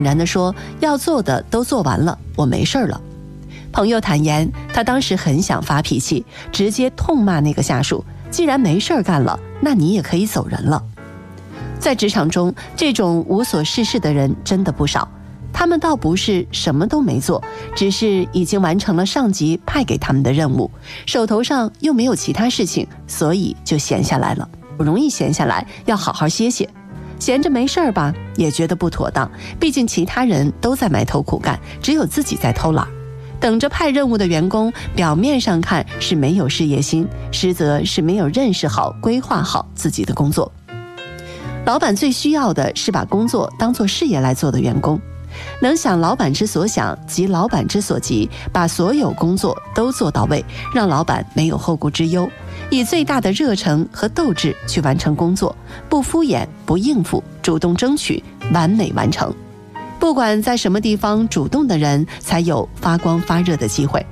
然地说，要做的都做完了，我没事了。朋友坦言，他当时很想发脾气，直接痛骂那个下属，既然没事干了，那你也可以走人了。在职场中，这种无所事事的人真的不少，他们倒不是什么都没做，只是已经完成了上级派给他们的任务，手头上又没有其他事情，所以就闲下来了。不容易闲下来，要好好歇歇。闲着没事儿吧，也觉得不妥当，毕竟其他人都在埋头苦干，只有自己在偷懒。等着派任务的员工，表面上看是没有事业心，实则是没有认识好、规划好自己的工作。老板最需要的是把工作当作事业来做的员工，能想老板之所想，急老板之所急，把所有工作都做到位，让老板没有后顾之忧，以最大的热忱和斗志去完成工作，不敷衍，不应付，主动争取，完美完成。不管在什么地方，主动的人才有发光发热的机会。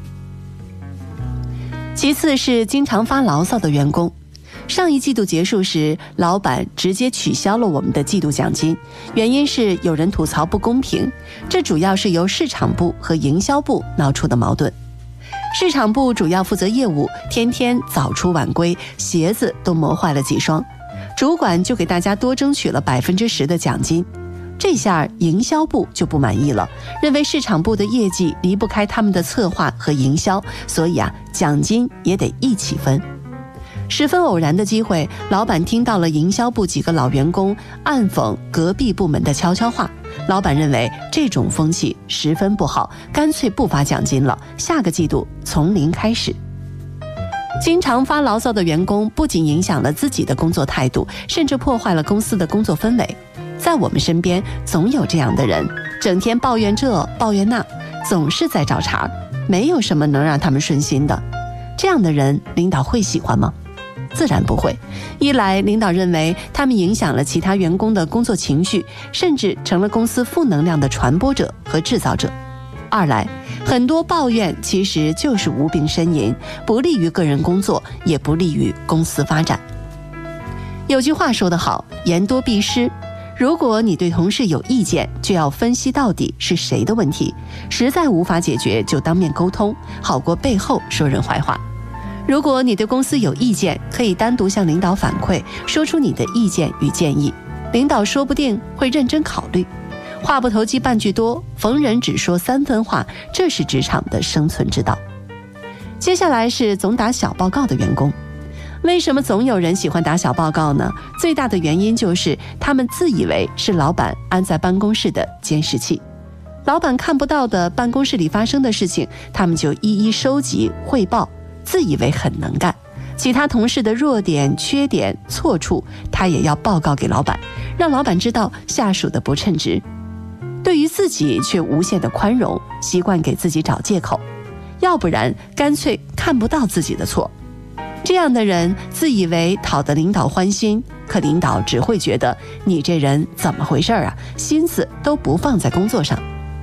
其次是经常发牢骚的员工。上一季度结束时，老板直接取消了我们的季度奖金，原因是有人吐槽不公平，这主要是由市场部和营销部闹出的矛盾。市场部主要负责业务，天天早出晚归，鞋子都磨坏了几双，主管就给大家多争取了10%的奖金。这下营销部就不满意了，认为市场部的业绩离不开他们的策划和营销，所以奖金也得一起分。十分偶然的机会，老板听到了营销部几个老员工暗讽隔壁部门的悄悄话，老板认为这种风气十分不好，干脆不发奖金了，下个季度从零开始。经常发牢骚的员工不仅影响了自己的工作态度，甚至破坏了公司的工作氛围。在我们身边总有这样的人，整天抱怨这抱怨那，总是在找茬，没有什么能让他们顺心的。这样的人领导会喜欢吗？自然不会。一来，领导认为他们影响了其他员工的工作情绪，甚至成了公司负能量的传播者和制造者。二来，很多抱怨其实就是无病呻吟，不利于个人工作，也不利于公司发展。有句话说得好，言多必失。如果你对同事有意见，就要分析到底是谁的问题，实在无法解决就当面沟通，好过背后说人坏话。如果你对公司有意见，可以单独向领导反馈，说出你的意见与建议，领导说不定会认真考虑。话不投机半句多，逢人只说3分话，这是职场的生存之道。接下来是总打小报告的员工。为什么总有人喜欢打小报告呢？最大的原因就是他们自以为是老板安在办公室的监视器，老板看不到的办公室里发生的事情，他们就一一收集汇报，自以为很能干。其他同事的弱点、缺点、错处，他也要报告给老板，让老板知道下属的不称职。对于自己却无限的宽容，习惯给自己找借口，要不然干脆看不到自己的错。这样的人自以为讨得领导欢心，可领导只会觉得你这人怎么回事啊，心思都不放在工作上。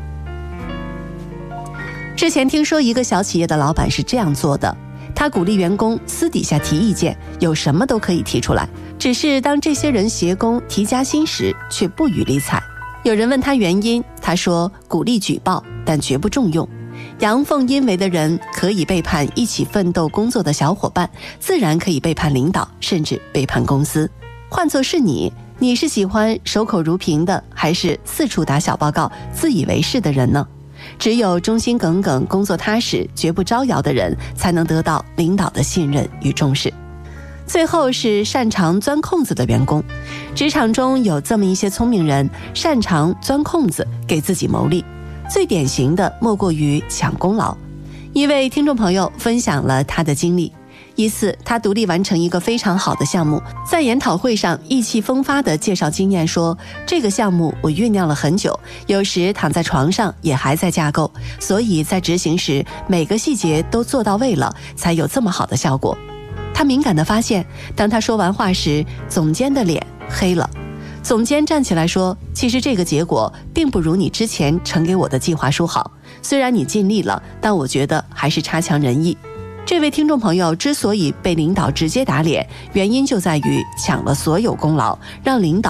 之前听说一个小企业的老板是这样做的，他鼓励员工私底下提意见，有什么都可以提出来，只是当这些人协工提加薪时，却不予理睬。有人问他原因，他说鼓励举报，但绝不重用。阳奉阴违的人可以背叛一起奋斗工作的小伙伴，自然可以背叛领导，甚至背叛公司。换作是你是喜欢守口如瓶的，还是四处打小报告自以为是的人呢？只有忠心耿耿、工作踏实、绝不招摇的人，才能得到领导的信任与重视。最后是擅长钻空子的员工。职场中有这么一些聪明人，擅长钻空子，给自己谋利。最典型的莫过于抢功劳。一位听众朋友分享了他的经历，一次他独立完成一个非常好的项目，在研讨会上意气风发地介绍经验说，这个项目我酝酿了很久，有时躺在床上也还在架构，所以在执行时每个细节都做到位了，才有这么好的效果。他敏感地发现，当他说完话时，总监的脸黑了。总监站起来说，其实这个结果并不如你之前呈给我的计划书好，虽然你尽力了，但我觉得还是差强人意。这位听众朋友之所以被领导直接打脸，原因就在于抢了所有功劳，让领导